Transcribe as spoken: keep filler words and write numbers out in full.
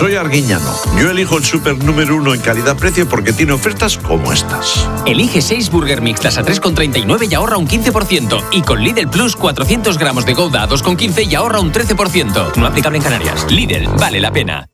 Soy Arguiñano. Yo elijo el súper número uno en calidad-precio porque tiene ofertas como estas. Elige seis Burger Mixtas a tres con treinta y nueve y ahorra un quince por ciento. Y con Lidl Plus cuatrocientos gramos de Gouda a dos con quince y ahorra un trece por ciento. No aplicable en Canarias. Lidl, vale la pena.